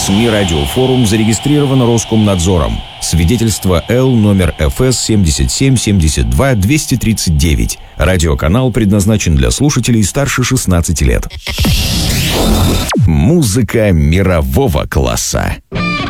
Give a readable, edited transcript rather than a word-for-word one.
СМИ «Радиофорум» зарегистрировано Роскомнадзором. Свидетельство Л номер ФС 77-72-239. Радиоканал предназначен для слушателей старше 16 лет. Музыка мирового класса.